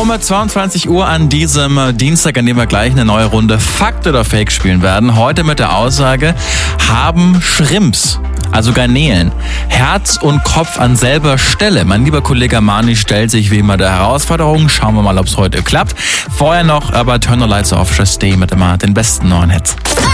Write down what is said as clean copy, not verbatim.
Um 22 Uhr an diesem Dienstag, an dem wir gleich eine neue Runde Fakt oder Fake spielen werden. Heute mit der Aussage, haben Shrimps, also Garnelen, Herz und Kopf an selber Stelle? Mein lieber Kollege Mani stellt sich wie immer der Herausforderung. Schauen wir mal, ob es heute klappt. Vorher noch aber Turn the Lights Off, Just Stay mit immer den besten neuen Hits.